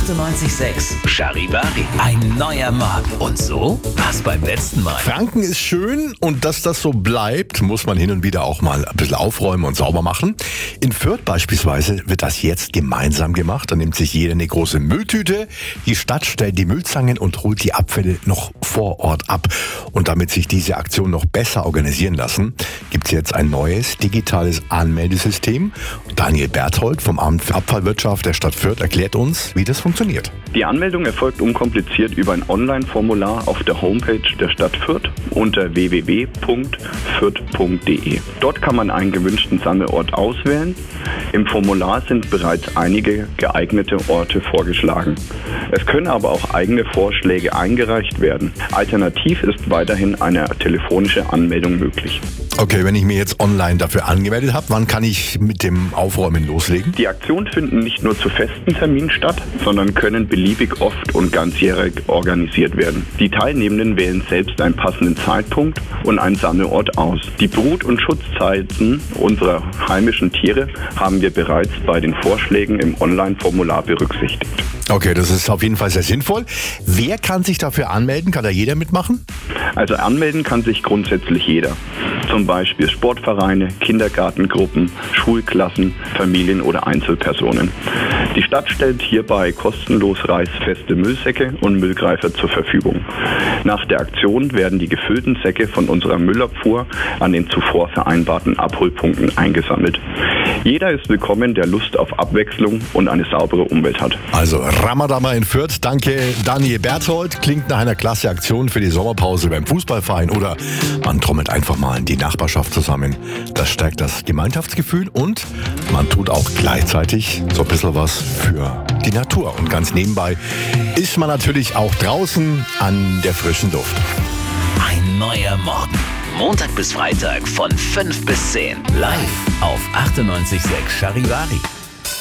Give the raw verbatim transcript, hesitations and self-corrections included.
achtundneunzig Komma sechs Charivari. Ein neuer Morgen. Und so war's beim letzten Mal. Franken ist schön und dass das so bleibt, muss man hin und wieder auch mal ein bisschen aufräumen und sauber machen. In Fürth beispielsweise wird das jetzt gemeinsam gemacht. Da nimmt sich jeder eine große Mülltüte. Die Stadt stellt die Müllzangen und holt die Abfälle noch vor Ort ab. Und damit sich diese Aktion noch besser organisieren lassen, gibt es jetzt ein neues digitales Anmeldesystem. Daniel Berthold vom Amt für Abfallwirtschaft der Stadt Fürth erklärt uns, wie das funktioniert. Die Anmeldung erfolgt unkompliziert über ein Online-Formular auf der Homepage der Stadt Fürth unter w w w punkt fürth punkt d e. Dort kann man einen gewünschten Sammelort auswählen. Im Formular sind bereits einige geeignete Orte vorgeschlagen. Es können aber auch eigene Vorschläge eingereicht werden. Alternativ ist weiterhin eine telefonische Anmeldung möglich. Okay, wenn ich mir jetzt online dafür angemeldet habe, wann kann ich mit dem Aufräumen loslegen? Die Aktionen finden nicht nur zu festen Terminen statt, sondern können beliebig oft und ganzjährig organisiert werden. Die Teilnehmenden wählen selbst einen passenden Zeitpunkt und einen Sammelort aus. Die Brut- und Schutzzeiten unserer heimischen Tiere haben wir bereits bei den Vorschlägen im Online-Formular berücksichtigt. Okay, das ist auf jeden Fall sehr sinnvoll. Wer kann sich dafür anmelden? Kann da jeder mitmachen? Also anmelden kann sich grundsätzlich jeder. Zum Beispiel Sportvereine, Kindergartengruppen, Schulklassen, Familien oder Einzelpersonen. Die Stadt stellt hierbei kostenlos reißfeste Müllsäcke und Müllgreifer zur Verfügung. Nach der Aktion werden die gefüllten Säcke von unserer Müllabfuhr an den zuvor vereinbarten Abholpunkten eingesammelt. Jeder ist willkommen, der Lust auf Abwechslung und eine saubere Umwelt hat. Also Ramadama in Fürth. Danke Daniel Berthold. Klingt nach einer klasse Aktion für die Sommerpause beim Fußballverein oder man trommelt einfach mal die Nachbarschaft zusammen. Das stärkt das Gemeinschaftsgefühl und man tut auch gleichzeitig so ein bisschen was für die Natur. Und ganz nebenbei ist man natürlich auch draußen an der frischen Luft. Ein neuer Morgen. Montag bis Freitag von fünf bis zehn. Live auf achtundneunzig Komma sechs Charivari.